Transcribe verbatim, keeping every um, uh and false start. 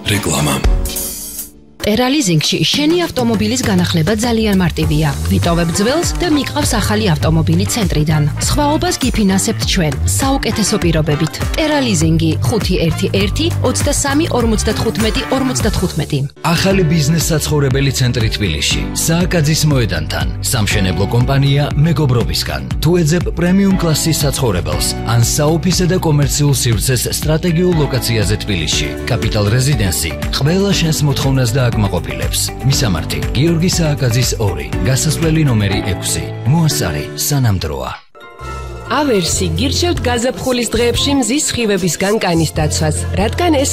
რეკლამა. ტერალიზინგში შენი ავტომობილის განახლება ძალიან მარტივია. ვიტოვებ ძველს და მიყავს ახალი ავტომობილი ცენტრიდან. სხვაობას გიფინანსებთ ჩვენ, საუკეთესო პირობებით. ტერალიზინგი ხუთი ერთი ერთი ოცდასამი ორმოცდათხუთმეტი ორმოცდათხუთმეტი. ახალი ბიზნეს საცხოვრებელი ცენტრი თბილისში. სააკაძის მოედანთან. სამშენებლო კომპანია მეგობრობისგან. თუ ეძებ პრემიუმ კლასის საცხოვრებელს, ან საოფისე და კომერციულ სივრცეს სტრატეგიულ ლოკაციაზე თბილისში. კაპიტალ რეზიდენსი ყველა შენს მოთხოვნას და მაყოფილებს. მისამართი გიორგი სააკაძის ორი, გასასვლელი ნომერი ექვსი. მოასარი სანამ დროა. ავერსი გირჩევთ გაზაფხულის დღეებში მზის სხივებისგან კანის დაცვას, რადგან ეს